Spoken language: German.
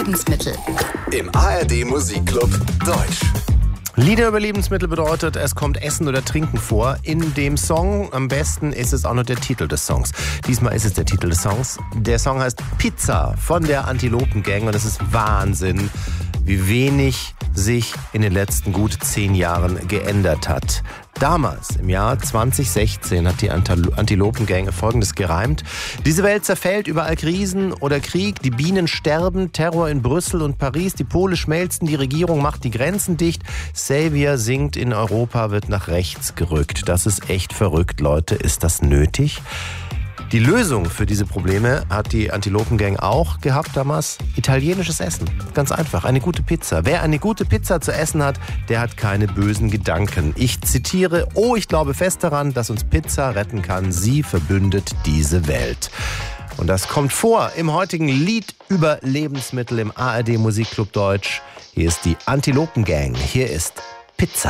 Lebensmittel. Im ARD Musikclub Deutsch. Lieder über Lebensmittel bedeutet, es kommt Essen oder Trinken vor in dem Song. Am besten ist es auch noch der Titel des Songs. Diesmal ist es der Titel des Songs. Der Song heißt Pizza von der Antilopen Gang und es ist Wahnsinn, wie wenig sich in den letzten gut 10 Jahren geändert hat. Damals, im Jahr 2016, hat die Antilopen Gang Folgendes gereimt. Diese Welt zerfällt, überall Krisen oder Krieg, die Bienen sterben, Terror in Brüssel und Paris, die Pole schmelzen, die Regierung macht die Grenzen dicht, Xavier singt, in Europa wird nach rechts gerückt. Das ist echt verrückt, Leute. Ist das nötig? Die Lösung für diese Probleme hat die Antilopen Gang auch gehabt damals. Italienisches Essen. Ganz einfach. Eine gute Pizza. Wer eine gute Pizza zu essen hat, der hat keine bösen Gedanken. Ich zitiere, ich glaube fest daran, dass uns Pizza retten kann. Sie verbündet diese Welt. Und das kommt vor im heutigen Lied über Lebensmittel im ARD Musikclub Deutsch. Hier ist die Antilopen Gang. Hier ist Pizza.